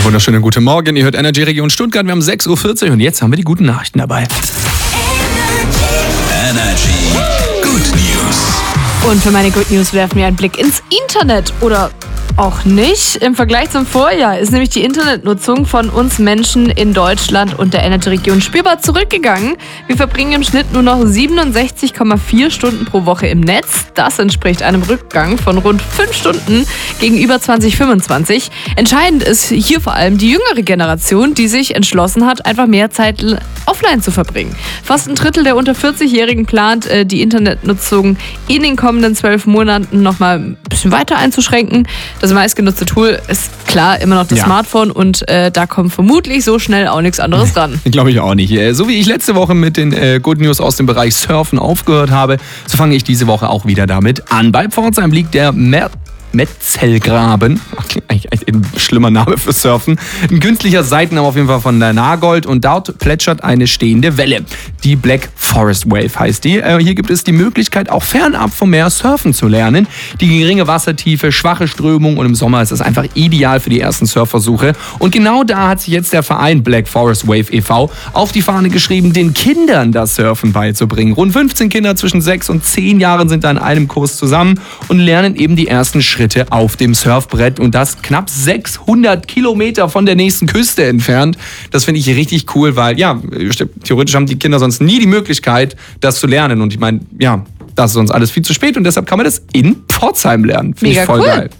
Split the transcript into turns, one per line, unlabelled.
Wunderschönen guten Morgen, ihr hört Energy Region Stuttgart, wir haben 6.40 Uhr und jetzt haben wir die guten Nachrichten dabei.
Energy Good News.
Und für meine Good News werfen wir einen Blick ins Internet oder auch nicht. Im Vergleich zum Vorjahr ist nämlich die Internetnutzung von uns Menschen in Deutschland und der Energy-Region spürbar zurückgegangen. Wir verbringen im Schnitt nur noch 67,4 Stunden pro Woche im Netz. Das entspricht einem Rückgang von rund 5 Stunden gegenüber 2025. Entscheidend ist hier vor allem die jüngere Generation, die sich entschlossen hat, einfach mehr Zeit offline zu verbringen. Fast ein Drittel der unter 40-Jährigen plant, die Internetnutzung in den kommenden 12 Monaten nochmal ein bisschen weiter einzuschränken. Das meistgenutzte Tool ist klar immer noch das Smartphone und da kommt vermutlich so schnell auch nichts anderes ran.
Glaube ich auch nicht. So wie ich letzte Woche mit den Good News aus dem Bereich Surfen aufgehört habe, so fange ich diese Woche auch wieder damit an. Bei Pforzheim liegt der Metzelgraben, eigentlich ein schlimmer Name für Surfen, ein künstlicher Seitenarm auf jeden Fall von der Nagold und dort plätschert eine stehende Welle. Die Black Forest Wave heißt die. Hier gibt es die Möglichkeit, auch fernab vom Meer surfen zu lernen. Die geringe Wassertiefe, schwache Strömung und im Sommer ist es einfach ideal für die ersten Surfversuche. Und genau da hat sich jetzt der Verein Black Forest Wave e.V. auf die Fahne geschrieben, den Kindern das Surfen beizubringen. Rund 15 Kinder zwischen 6 und 10 Jahren sind da in einem Kurs zusammen und lernen eben die ersten Schritte auf dem Surfbrett und das knapp 600 Kilometer von der nächsten Küste entfernt. Das finde ich richtig cool, weil theoretisch haben die Kinder sonst nie die Möglichkeit, das zu lernen und ich meine, das ist uns alles viel zu spät und deshalb kann man das in Pforzheim lernen. Finde ich voll geil.